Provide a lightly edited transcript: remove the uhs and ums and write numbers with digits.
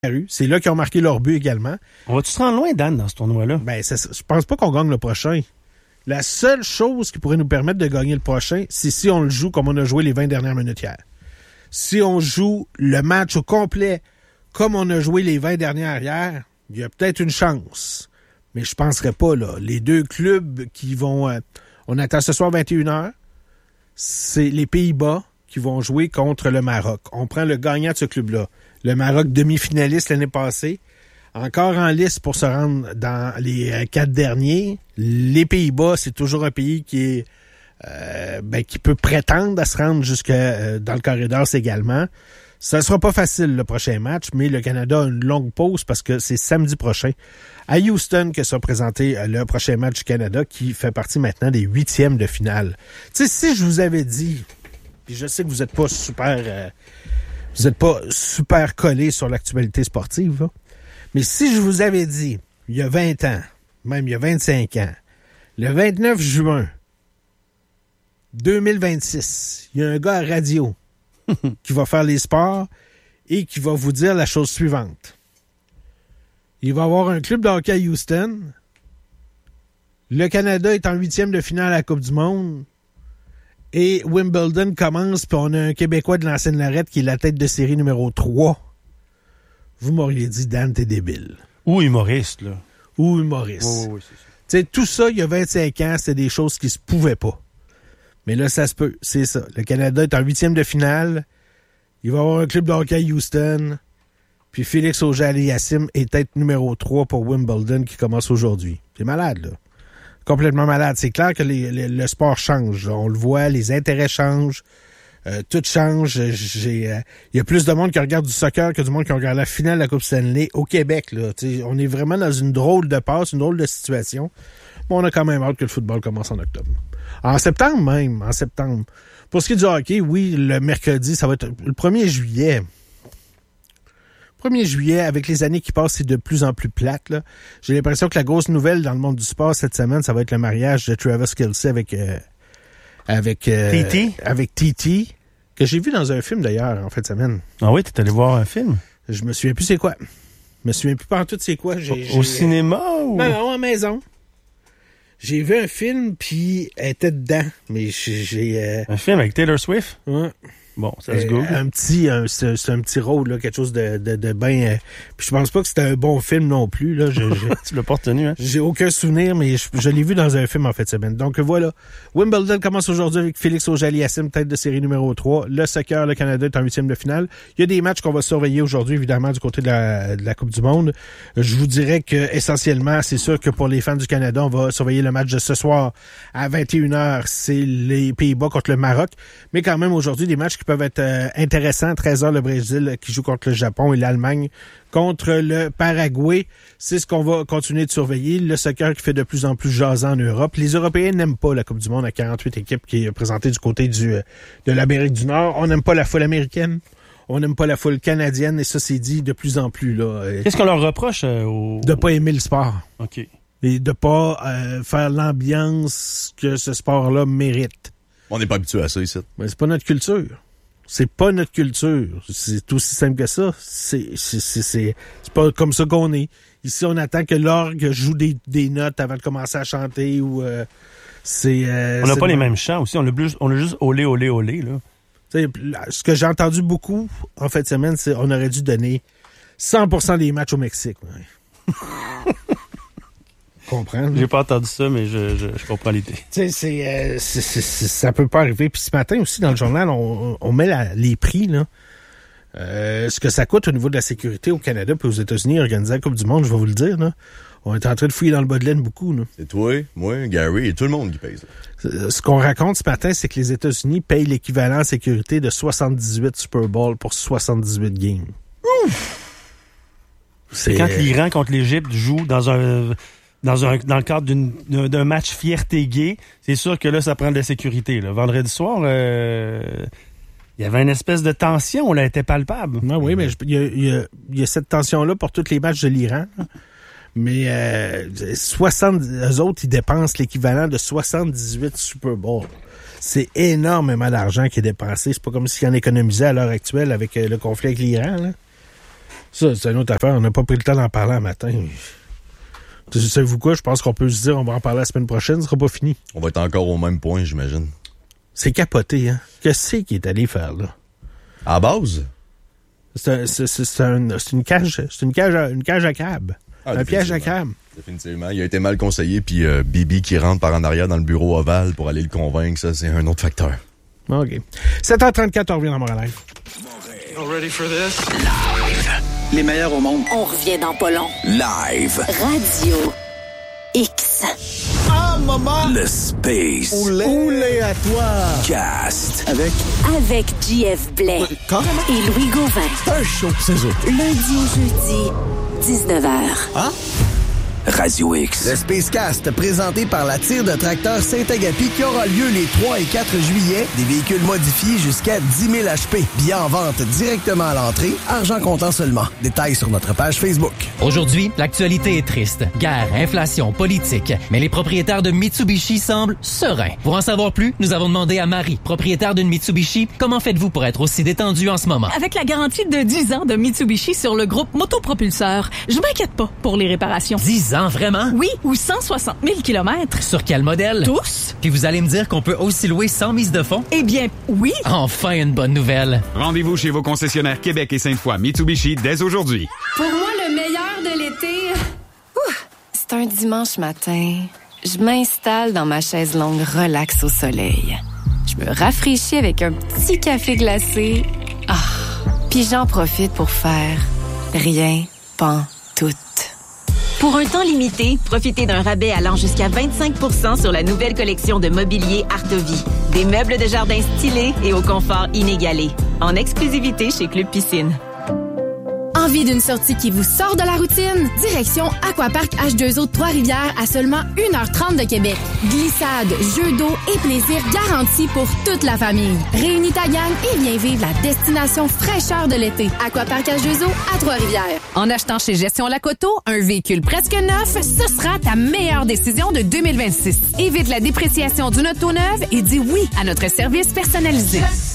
C'est là qu'ils ont marqué leur but également. On va-tu se rendre loin, Dan, dans ce tournoi-là? Ben, je pense pas qu'on gagne le prochain. La seule chose qui pourrait nous permettre de gagner le prochain, c'est si on le joue comme on a joué les 20 dernières minutes hier. Si on joue le match au complet comme on a joué les 20 dernières hier, il y a peut-être une chance. Mais je penserais pas, là. Les deux clubs qui vont... on attend ce soir 21h. C'est les Pays-Bas qui vont jouer contre le Maroc. On prend le gagnant de ce club-là. Le Maroc demi-finaliste l'année passée. Encore en liste pour se rendre dans les 4 derniers. Les Pays-Bas, c'est toujours un pays qui est qui peut prétendre à se rendre jusque dans le corridor également. Ça ne sera pas facile le prochain match, mais le Canada a une longue pause parce que c'est samedi prochain à Houston que sera présenté le prochain match du Canada qui fait partie maintenant des 8e de finale. Tu sais, si je vous avais dit, puis je sais que vous n'êtes pas super collé sur l'actualité sportive, là, mais si je vous avais dit, il y a 20 ans, même il y a 25 ans, le 29 juin 2026, il y a un gars à radio qui va faire les sports et qui va vous dire la chose suivante. Il va y avoir un club de hockey à Houston. Le Canada est en 8e de finale à la Coupe du Monde. Et Wimbledon commence, puis on a un Québécois de l'ancienne Lorette qui est la tête de série numéro 3. Vous m'auriez dit, Dan, t'es débile. Ou humoriste, là. Ou humoriste. Oui, c'est ça. Tu sais, tout ça, il y a 25 ans, c'était des choses qui se pouvaient pas. Mais là, ça se peut. C'est ça. Le Canada est en 8e de finale. Il va y avoir un club de hockey à Houston. Puis Félix Auger-Aliassime est tête numéro 3 pour Wimbledon qui commence aujourd'hui. C'est malade, là. Complètement malade. C'est clair que le sport change. On le voit, les intérêts changent. Tout change. Il y a plus de monde qui regarde du soccer que du monde qui regarde la finale de la Coupe Stanley au Québec. Là. On est vraiment dans une drôle de passe, une drôle de situation. Mais on a quand même hâte que le football commence en octobre. En septembre même, en septembre. Pour ce qui est du hockey, oui, le mercredi, ça va être le 1er juillet. 1er juillet, avec les années qui passent, c'est de plus en plus plate. Là. J'ai l'impression que la grosse nouvelle dans le monde du sport cette semaine, ça va être le mariage de Travis Kelce avec Titi, que j'ai vu dans un film d'ailleurs en fin de semaine. Ah oui, t'es allé voir un film? Je me souviens plus c'est quoi. Je me souviens plus partout c'est quoi. Au cinéma ou? Non, à la maison. J'ai vu un film, puis elle était dedans, mais j'ai... Un film avec Taylor Swift? Ouais. Bon, ça se google. C'est un petit rôle, là, quelque chose de bien... puis je pense pas que c'était un bon film non plus. Là. Tu l'as pas retenu, hein? J'ai aucun souvenir, mais je l'ai vu dans un film en fin de semaine. Donc voilà, Wimbledon commence aujourd'hui avec Félix Auger-Aliassime, tête de série numéro 3. Le soccer, le Canada est en 8e de finale. Il y a des matchs qu'on va surveiller aujourd'hui, évidemment, du côté de la Coupe du Monde. Je vous dirais que essentiellement, c'est sûr que pour les fans du Canada, on va surveiller le match de ce soir à 21h. C'est les Pays-Bas contre le Maroc. Mais quand même, aujourd'hui, des matchs qui peuvent être intéressants. 13h, le Brésil qui joue contre le Japon et l'Allemagne contre le Paraguay. C'est ce qu'on va continuer de surveiller. Le soccer qui fait de plus en plus jasant en Europe. Les Européens n'aiment pas la Coupe du Monde à 48 équipes qui est présentée du côté de l'Amérique du Nord. On n'aime pas la foule américaine. On n'aime pas la foule canadienne. Et ça, c'est dit de plus en plus. Là. Qu'est-ce qu'on leur reproche de pas aimer le sport. OK. Et de pas faire l'ambiance que ce sport-là mérite. On n'est pas habitué à ça ici. Mais c'est pas notre culture. C'est pas notre culture. C'est aussi simple que ça. C'est pas comme ça qu'on est. Ici, on attend que l'orgue joue des notes avant de commencer à chanter ou on n'a pas les mêmes chants aussi. On a juste olé, olé, olé, là. T'sais, ce que j'ai entendu beaucoup en fin de semaine, c'est qu'on aurait dû donner 100% des matchs au Mexique. Ouais. Comprendre. J'ai pas entendu ça, mais je comprends l'idée. Tu sais, ça peut pas arriver. Puis ce matin aussi, dans le journal, on met les prix, là. Ce que ça coûte au niveau de la sécurité au Canada puis aux États-Unis, organiser la Coupe du Monde, je vais vous le dire, là. On est en train de fouiller dans le bas de laine beaucoup, là. C'est toi, moi, Gary et tout le monde qui paye ça. Ce qu'on raconte ce matin, c'est que les États-Unis payent l'équivalent en sécurité de 78 Super Bowl pour 78 games. Ouf! C'est quand l'Iran contre l'Égypte joue dans le cadre d'un match fierté gay, c'est sûr que là, ça prend de la sécurité. Là. Vendredi soir, il y avait une espèce de tension, là, elle était palpable. Ah oui, mais il y a cette tension-là pour tous les matchs de l'Iran. Mais eux autres, ils dépensent l'équivalent de 78 Super Bowl. C'est énormément d'argent qui est dépensé. C'est pas comme s'ils en économisaient à l'heure actuelle avec le conflit avec l'Iran. Là. Ça, c'est une autre affaire. On n'a pas pris le temps d'en parler un matin. Savez-vous quoi? Je pense qu'on peut se dire on va en parler la semaine prochaine. Ce sera pas fini. On va être encore au même point, j'imagine. C'est capoté, hein? Qu'est-ce qu'il est allé faire, là? À base? C'est une cage. C'est une cage à crabe. Un piège à crabe. Définitivement. Il a été mal conseillé, puis Bibi qui rentre par en arrière dans le bureau ovale pour aller le convaincre, ça, c'est un autre facteur. OK. 7h34, on revient dans Montréal. Ready for this? Live. Les meilleurs au monde. On revient dans pas long. Live. Radio X. Ah, maman! Le Space. Oulé à toi! Cast. Avec JF Blais. Et Louis Gauvin. C'est un show, c'est ça. Lundi au jeudi, 19h. Hein? Radio X. Le Spacecast, présenté par la tire de tracteur Saint-Agapi qui aura lieu les 3 et 4 juillet. Des véhicules modifiés jusqu'à 10 000 HP. Billets en vente directement à l'entrée. Argent comptant seulement. Détails sur notre page Facebook. Aujourd'hui, l'actualité est triste. Guerre, inflation, politique. Mais les propriétaires de Mitsubishi semblent sereins. Pour en savoir plus, nous avons demandé à Marie, propriétaire d'une Mitsubishi, comment faites-vous pour être aussi détendu en ce moment? Avec la garantie de 10 ans de Mitsubishi sur le groupe Motopropulseur, je m'inquiète pas pour les réparations. 10 ans, vraiment? Oui, ou 160 000 kilomètres. Sur quel modèle? Tous. Puis vous allez me dire qu'on peut aussi louer sans mise de fonds? Eh bien, oui. Enfin, une bonne nouvelle. Rendez-vous chez vos concessionnaires Québec et Sainte-Foy Mitsubishi dès aujourd'hui. Pour moi, le meilleur de l'été, c'est un dimanche matin. Je m'installe dans ma chaise longue relax au soleil. Je me rafraîchis avec un petit café glacé. Puis j'en profite pour faire rien, pantoute. Pour un temps limité, profitez d'un rabais allant jusqu'à 25% sur la nouvelle collection de mobilier Artovie. Des meubles de jardin stylés et au confort inégalé. En exclusivité chez Club Piscine. envie d'une sortie qui vous sort de la routine? Direction Aquapark H2O de Trois-Rivières à seulement 1h30 de Québec. Glissade, jeux d'eau et plaisir garantis pour toute la famille. Réunis ta gang et viens vivre la destination fraîcheur de l'été. Aquapark H2O à Trois-Rivières. En achetant chez Gestion Lacoto, un véhicule presque neuf, ce sera ta meilleure décision de 2026. Évite la dépréciation d'une auto neuve et dis oui à notre service personnalisé.